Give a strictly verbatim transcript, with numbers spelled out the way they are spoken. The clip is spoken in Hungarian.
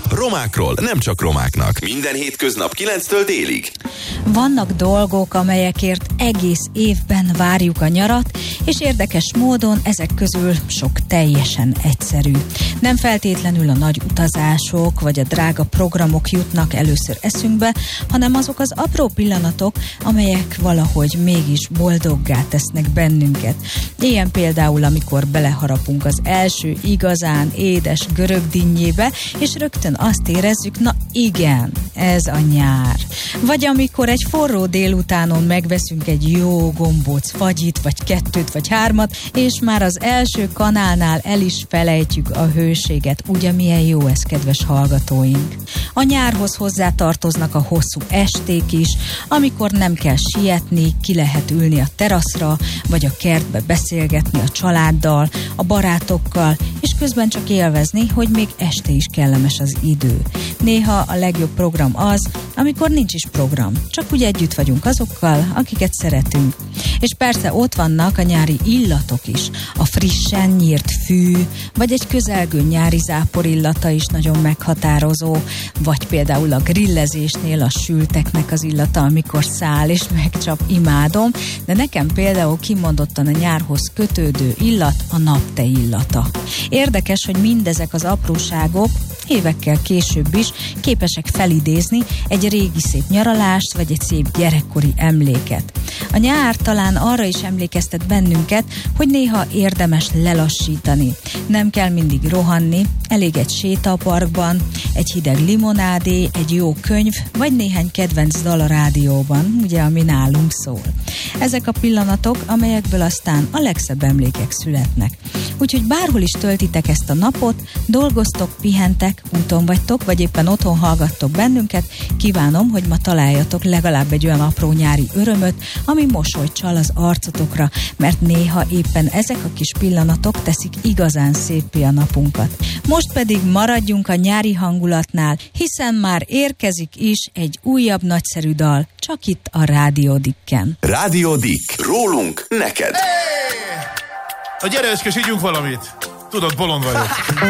nap. Romákról nem csak romáknak. Minden hétköznap kilenctől délig. Vannak dolgok, amelyekért egész évben várjuk a nyarat, és érdekes módon ezek közül sok teljesen egyszerű. Nem feltétlenül a nagy utazások vagy a drága programok jutnak először eszünkbe, hanem azok az apró pillanatok, amelyek valahogy mégis boldoggá tesznek bennünket. Ilyen például, amikor beleharapunk az első igazán édes görögdinnyébe, és rögtön azt érezzük, na igen, ez a nyár. Vagy amikor egy forró délutánon megveszünk egy jó gombóc fagyit, vagy kettőt, vagy hármat, és már az első kanálnál el is felejtjük a hőséget. Ugye milyen jó ez, kedves hallgatóink? A nyárhoz hozzátartoznak a hosszú esték is, amikor nem kell sietni, ki lehet ülni a teraszra, vagy a kertbe beszélgetni a családdal, a barátokkal, és közben csak élvezni, hogy még este is kellemes az idő. Néha a legjobb program az, amikor nincs is program, csak úgy együtt vagyunk azokkal, akiket szeretünk. És persze ott vannak a nyári illatok is, a frissen nyírt fű, vagy egy közelgő nyári zápor illata is nagyon meghatározó, vagy például a grillezésnél a sülteknek az illata, amikor száll és megcsap, imádom, de nekem például kimondottan a nyárhoz kötődő illat a napte illata. Érdekes, hogy mindezek az apróságok évekkel később is képesek felidézni egy régi szép nyaralást, vagy egy szép gyerekkori emléket. A nyár talán arra is emlékeztet bennünket, hogy néha érdemes lelassítani. Nem kell mindig rohanni, elég egy séta a parkban, egy hideg limonádé, egy jó könyv, vagy néhány kedvenc dal a rádióban, ugye, ami nálunk szól. Ezek a pillanatok, amelyekből aztán a legszebb emlékek születnek. Úgyhogy bárhol is töltitek ezt a napot, dolgoztok, pihentek, úton vagytok, vagy éppen otthon hallgattok bennünket, kívánom, hogy ma találjatok legalább egy olyan apró nyári örömöt, ami mosolyt csal az arcotokra, mert néha éppen ezek a kis pillanatok teszik igazán széppé a napunkat. Most pedig maradjunk a nyári hangulatnál, hiszen már érkezik is egy újabb nagyszerű dal, csak itt a Rádió Dicken. Rádió Dick. Rólunk neked. Hey! A gyere, és ígyunk valamit. Tudod, bolond vagyok.